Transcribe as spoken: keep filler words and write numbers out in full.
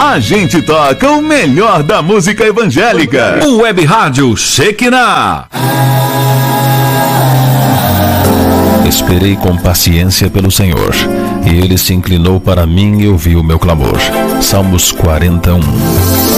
a gente toca o melhor da música evangélica. O Web Rádio Shekinah. Esperei com paciência pelo Senhor, e Ele se inclinou para mim e ouviu o meu clamor. Salmos quarenta e um.